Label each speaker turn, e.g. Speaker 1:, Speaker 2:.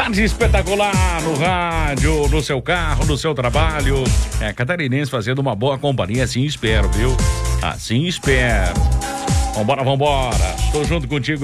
Speaker 1: Tarde espetacular no rádio, no seu carro, no seu trabalho. Catarinense fazendo uma boa companhia, assim espero, viu? Assim espero. Vambora. Tô junto contigo.